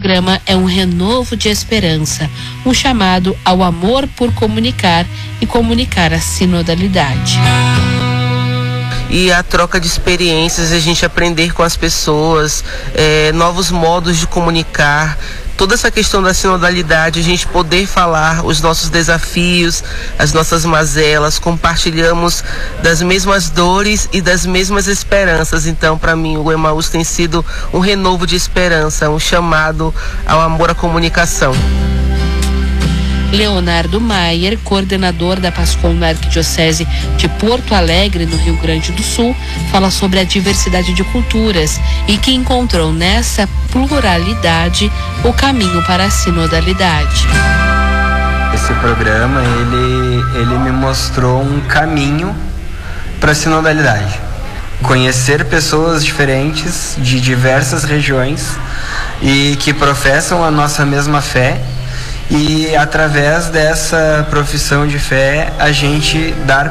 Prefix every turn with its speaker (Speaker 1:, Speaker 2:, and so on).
Speaker 1: programa é um renovo de esperança, um chamado ao amor por comunicar e comunicar a sinodalidade.
Speaker 2: E a troca de experiências, a gente aprender com as pessoas, novos modos de comunicar, toda essa questão da sinodalidade, a gente poder falar os nossos desafios, as nossas mazelas, compartilhamos das mesmas dores e das mesmas esperanças. Então, para mim, o Emaús tem sido um renovo de esperança, um chamado ao amor à comunicação.
Speaker 1: Leonardo Maier, coordenador da PASCOM na Arquidiocese de Porto Alegre, no Rio Grande do Sul, fala sobre a diversidade de culturas e que encontrou nessa pluralidade o caminho para a sinodalidade.
Speaker 3: Esse programa, ele me mostrou um caminho para a sinodalidade. Conhecer pessoas diferentes de diversas regiões e que professam a nossa mesma fé. E através dessa profissão de fé, a gente dar